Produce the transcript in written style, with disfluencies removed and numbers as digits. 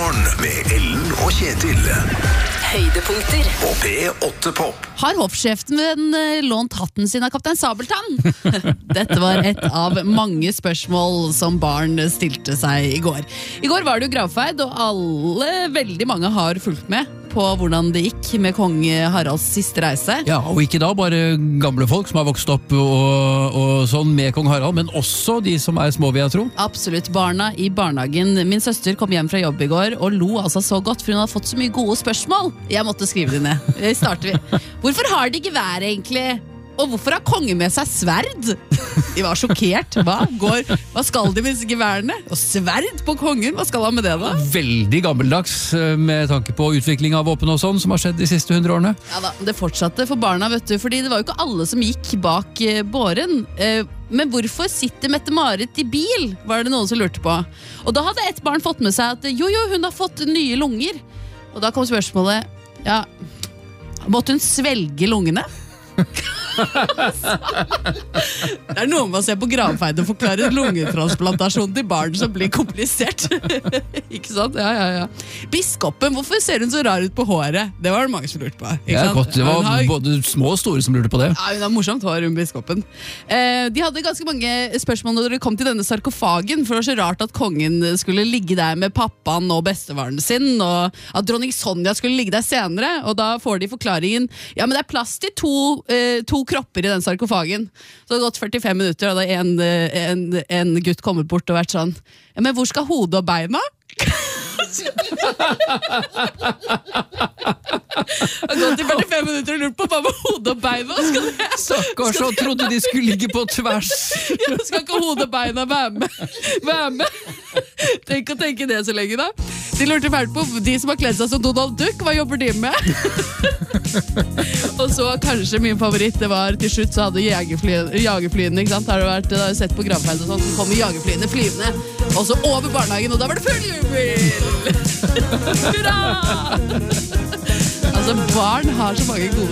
Morgen med Ellen og Kjetil. Høydepunkter På P8 Pop. Har hoffsjefen lånt hatten sin av Kaptein Sabeltann? Dette var et av mange spørsmål som barn stilte seg i går. I går var det jo gravferd, og veldig mange har fulgt med på hvordan det gikk med kong Haralds siste reise. Ja, og ikke da bare gamle folk som har vokst opp og sånn med kong Harald, men også de som er små, vil jeg tro. Absolutt, barna i barnehagen. Min søster kom hjem fra jobb i går og lo altså så godt, for hun hadde fått så mye gode spørsmål. Jeg måtte skrive det ned. Starter vi. Hvorfor har de gevær egentlig? Og hvorfor har kongen med seg sverd? De var sjokkert. Hva skal de med disse geværene? Og sverd på kongen, hva skal han med det da? Veldig gammeldags med tanke på utvikling av våpen og sånn som har skjedd de siste 100 årene. Ja da, det fortsatte for barna, vet du, fordi det var jo ikke alle som gikk bak båren. Men hvorfor sitter Mette-Marit i bil, var det noen som lurte på. Og da hadde et barn fått med seg at jo, hun har fått nye lunger. Og da kom spørsmålet, ja, måtte hun svelge lungene? Det er noe med å se på gravferd og forklare lungetransplantasjon til barn som blir komplisert. Ikke sant? Ja. Biskopen, hvorfor ser hun så rar ut på håret? Det var det mange som lurte på. Ja, godt, det var både små og store som lurte på det. Ja, hun har morsomt hår, hun biskopen. De hadde ganske mange spørsmål når de kom til denne sarkofagen, for det var så rart at kongen skulle ligge der med pappaen og bestefaren sin, og at dronning Sonja skulle ligge der senere, og da får de forklaringen, ja, men det er plass til to kropper i den sarkofagen. Så det har gått 45 minutter, og da en gutt kommet bort og vært sånn, ja, men hvor skal hodet og beina? Jeg har gått i 45 minutter og lurt på hva med hodet og beina skal det? Stakkars, så trodde de skulle ligge på tvers. Ja, skal ikke hodet og beina være med? Tenk å tenke det så lenge da. De lurte fælt på de som har kledd seg som Donald Duck, hva jobber de med? Og så kanskje min favoritt, det var til slutt så hadde jagerflyene, ikke sant? Har du sett på gravferd og sånn, så kommer jagerflyene flyvende, og så over barnehagen, og da var det full jubel! Hurra! Altså, barn har så mange gode